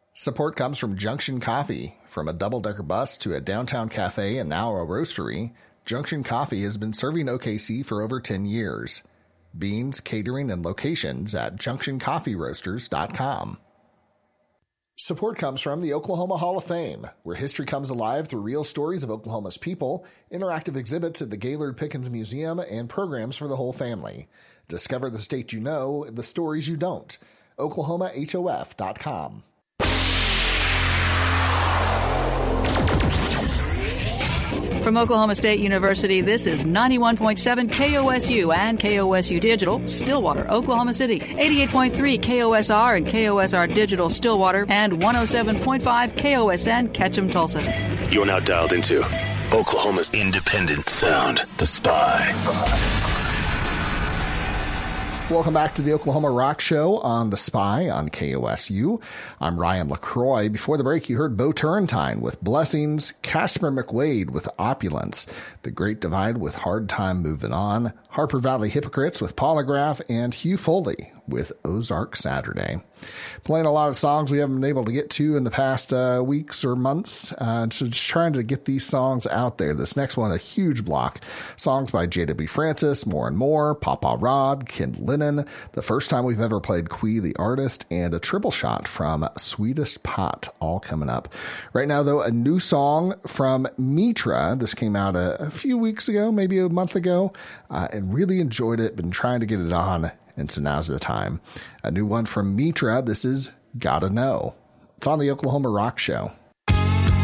Support comes from Junction Coffee. From a double-decker bus to a downtown cafe and now a roastery, Junction Coffee has been serving OKC for over 10 years. Beans, catering, and locations at junctioncoffeeroasters.com. Support comes from the Oklahoma Hall of Fame, where history comes alive through real stories of Oklahoma's people, interactive exhibits at the Gaylord Pickens Museum, and programs for the whole family. Discover the state you know, the stories you don't. OklahomaHOF.com. From Oklahoma State University, this is 91.7 KOSU and KOSU Digital, Stillwater, Oklahoma City, 88.3 KOSR and KOSR Digital, Stillwater, and 107.5 KOSN, Ketchum, Tulsa. You're now dialed into Oklahoma's independent sound, The Spy. Welcome back to the Oklahoma Rock Show on The Spy on KOSU. I'm Ryan LaCroix. Before the break, you heard Bo Turrentine with Blessings, Casper McWade with Opulence, The Great Divide with Hard Time Moving On, Harper Valley Hypocrites with Polygraph, and Hugh Foley with Ozark Saturday. Playing a lot of songs we haven't been able to get to in the past weeks or months. So just trying to get these songs out there. This next one, a huge block. Songs by J.W. Francis, More and More, Papa Rod, Ken Lennon, The First Time We've Ever Played Quee the Artist, and a triple shot from Sweetest Pot, all coming up. Right now, though, a new song from Mitra. This came out a few weeks ago, maybe a month ago, and really enjoyed it. Been trying to get it on. And so now's the time. A new one from Mitra. This is Gotta Know. It's on the Oklahoma Rock Show.